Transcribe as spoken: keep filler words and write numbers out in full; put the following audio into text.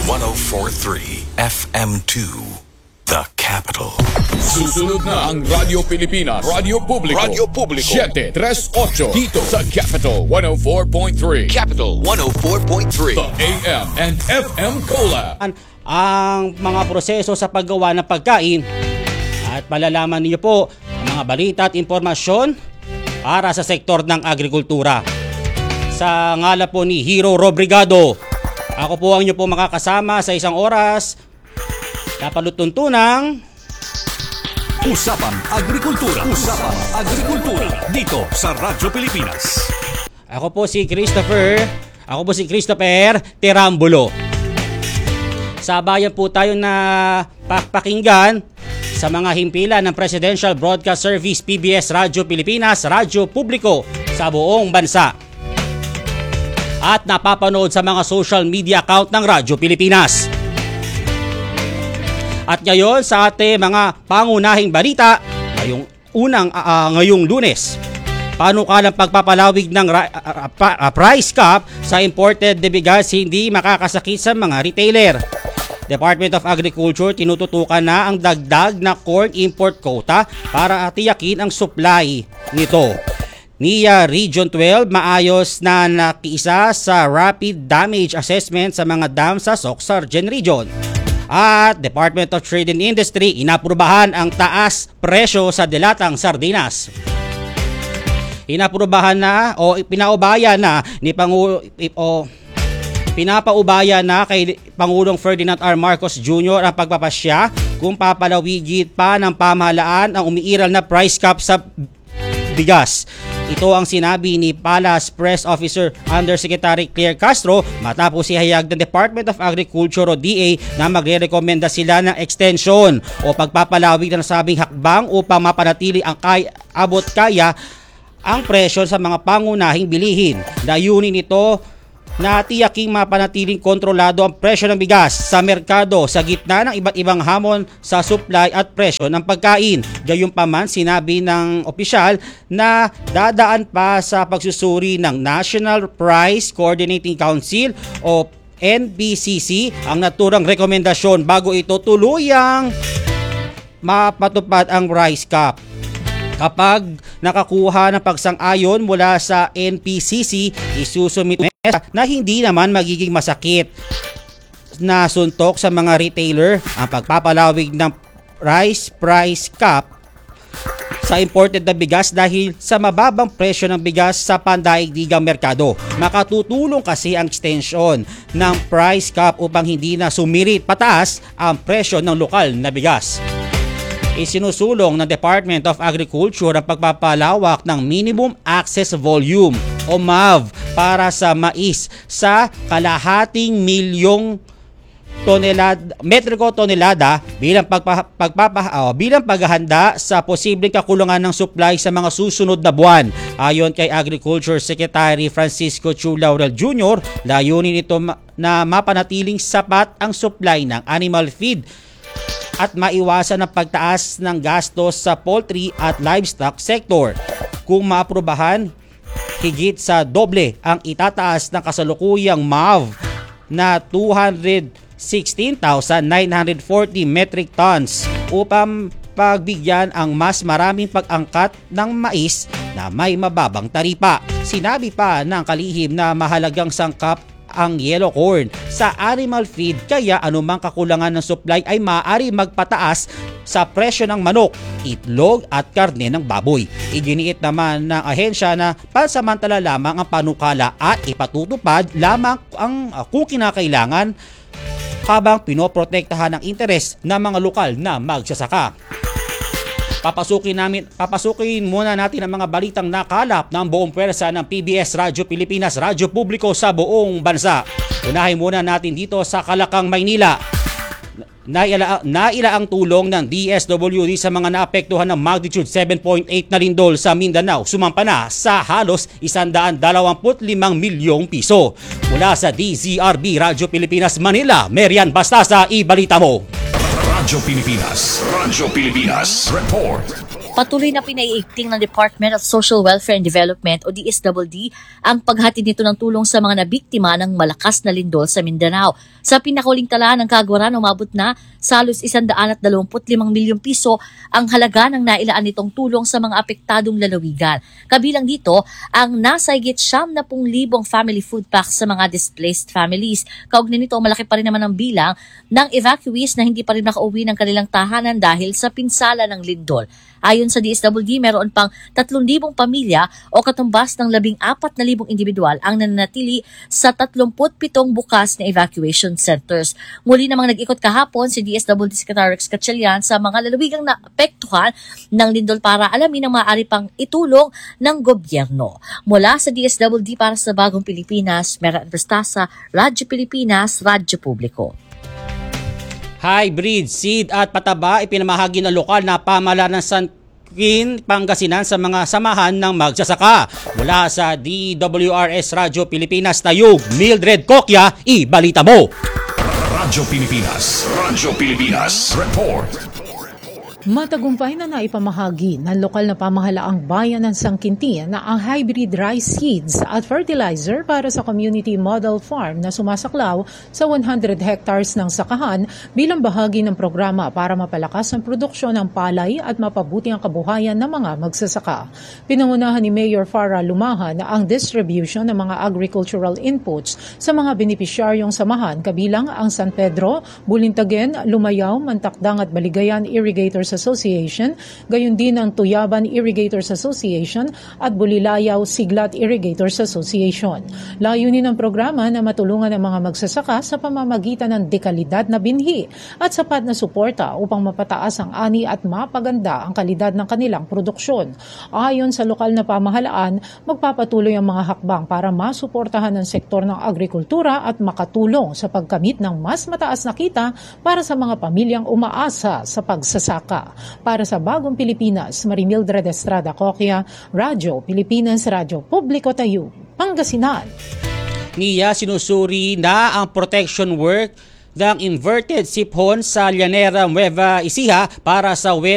one oh four point three F M two, The Capital. Susunod na ang Radyo Pilipinas, Radyo Publiko, Radyo Publiko, seven three eight dito sa Capital one oh four point three. Capital one oh four point three. The A M and F M Collab. Ang mga proseso sa paggawa ng pagkain at malalaman niyo po ang mga balita at impormasyon para sa sektor ng agrikultura. Sa ngala po ni Hero Robrigado, ako po ang inyo po makakasama sa isang oras na palutuntunang Usapang Agrikultura. Usapang Agrikultura dito sa Radyo Pilipinas. Ako po si Christopher. Ako po si Christopher Terambulo. Sabayan po tayo na pakinggan sa mga himpilan ng Presidential Broadcast Service P B S Radyo Pilipinas, Radyo Publiko sa buong bansa. At napapanood sa mga social media account ng Radyo Pilipinas. At ngayon sa ating mga pangunahing balita, ngayong unang uh, ngayong Lunes, panukalang pagpapalawig ng ra- uh, uh, price cap sa imported na bigas hindi makakasakit sa mga retailer. Department of Agriculture tinututukan na ang dagdag na corn import quota para tiyakin ang supply nito. N I A Region twelve maayos na nakiisa sa rapid damage assessment sa mga dam sa Soc-Sargen Region. At Department of Trade and Industry inaprubahan ang taas presyo sa dilatang sardinas. Inaprubahan na o pinaubaya na ni Pangulo o pinapaubaya na kay Pangulong Ferdinand R. Marcos Junior ang pagpapasya kung papalawigin pa ng pamahalaan ang umiiral na price cap sa bigas. Ito ang sinabi ni Palace Press Officer Undersecretary Claire Castro matapos ihayag ng Department of Agriculture o D A na magre-rekomenda sila ng extension o pagpapalawig ng nasabing hakbang upang mapanatili ang kay, abot kaya ang presyo sa mga pangunahing bilihin. Layunin nito na tiyaking mapanatiling kontrolado ang presyo ng bigas sa merkado sa gitna ng iba't ibang hamon sa supply at presyo ng pagkain. Gayunpaman, sinabi ng opisyal na dadaan pa sa pagsusuri ng National Price Coordinating Council o N P C C ang naturang rekomendasyon bago ito tuluyang mapatupad ang rice cap. Kapag nakakuha ng pagsang-ayon mula sa N P C C, isusumit na hindi naman magiging masakit na suntok sa mga retailer ang pagpapalawig ng rice price cap sa imported na bigas dahil sa mababang presyo ng bigas sa pandaigdigang merkado. Makatutulong kasi ang extension ng price cap upang hindi na sumirit pataas ang presyo ng lokal na bigas. Isinusulong ng Department of Agriculture ang pagpapalawak ng Minimum Access Volume o M A V para sa mais sa kalahating milyong tonelada, metriko tonelada bilang pagpa, pagpapa, oh, bilang paghahanda sa posibleng kakulangan ng supply sa mga susunod na buwan. Ayon kay Agriculture Secretary Francisco Chu Laurel Junior, layunin ito na mapanatiling sapat ang supply ng animal feed at maiwasan ang pagtaas ng gastos sa poultry at livestock sector. Kung maaprubahan, higit sa doble ang itataas ng kasalukuyang M A V na two hundred sixteen thousand nine hundred forty metric tons upang pagbigyan ang mas maraming pag-angkat ng mais na may mababang taripa. Sinabi pa ng kalihim na mahalagang sangkap ang yellow corn sa animal feed kaya anumang kakulangan ng supply ay maaari magpataas sa presyo ng manok, itlog at karne ng baboy. Iginiit naman ng ahensya na pansamantala lamang ang panukala at ipatutupad lamang ang uh, kung kinakailangan habang pinoprotektahan ang interes ng mga lokal na magsasaka. Papasukin namin, papasukin muna natin ang mga balitang nakalap ng buong pwersa ng P B S Radyo Pilipinas, Radyo Publiko sa buong bansa. Unahin muna natin dito sa Kalakang, Maynila. Naila, naila ang tulong ng D S W D sa mga naapektuhan ng magnitude seven point eight na lindol sa Mindanao. Sumampa na sa halos one hundred twenty-five milyong piso. Mula sa D Z R B Radyo Pilipinas, Manila, Merian Bastasa, ibalita mo. Radyo Pilipinas. Radyo Pilipinas. Report. Patuloy na pinaiigting ng Department of Social Welfare and Development o D S W D ang paghatid nito ng tulong sa mga nabiktima ng malakas na lindol sa Mindanao. Sa pinakahuling tala ng kagawaran, umabot na sa halos one hundred twenty-five milyong piso ang halaga ng nailaan nitong tulong sa mga apektadong lalawigan. Kabilang dito ang nasa higit siyam na pung libong family food packs sa mga displaced families. Kaugnay nito, malaki pa rin naman ang bilang ng evacuees na hindi pa rin nakauwi ng kanilang tahanan dahil sa pinsala ng lindol. Ayon sa D S W D, meron pang tatlong libong pamilya o katumbas ng labing apat na libong individual ang nananatili sa tatlumput pitong bukas na evacuation centers. Muli namang nag-ikot kahapon si D S W D Secretary Rex Gatchalian sa mga lalawigang naapektuhan ng lindol para alamin ang maaari pang itulong ng gobyerno. Mula sa D S W D para sa Bagong Pilipinas, Mera Anverstasa, Radyo Pilipinas, Radyo Publiko. Hybrid, seed at pataba ipinamahagi ng lokal na pamahalaan ng San Quin, Pangasinan sa mga samahan ng magsasaka. Mula sa D W R S Radyo Pilipinas Tayug, Mildred Kokya, ibalita mo! Radyo Pilipinas. Radyo Pilipinas. Report. Matagumpay na naipamahagi ng lokal na pamahalaang bayan ng Sangkinti na ang hybrid rice seeds at fertilizer para sa community model farm na sumasaklaw sa one hundred hectares ng sakahan bilang bahagi ng programa para mapalakas ang produksyon ng palay at mapabuti ang kabuhayan ng mga magsasaka. Pinangunahan ni Mayor Farah Lumahan ang distribution ng mga agricultural inputs sa mga benepisyaryong samahan kabilang ang San Pedro, Bulintagen, Lumayaw, Mantakdang at Baligayan Irrigators Association, gayon din ang Tuyaban Irrigators Association at Bulilayaw Siglat Irrigators Association. Layunin ng programa na matulungan ang mga magsasaka sa pamamagitan ng dekalidad na binhi at sapat na suporta upang mapataas ang ani at mapaganda ang kalidad ng kanilang produksyon. Ayon sa lokal na pamahalaan, magpapatuloy ang mga hakbang para masuportahan ang sektor ng agrikultura at makatulong sa pagkamit ng mas mataas na kita para sa mga pamilyang umaasa sa pagsasaka. Para sa Bagong Pilipinas, Marimildred Estrada Kokya, Radyo Pilipinas, Radyo Publiko Tayug, Pangasinan. Niya sinusuri na ang protection work ng inverted siphon sa Llanera, Nueva Ecija para sa wet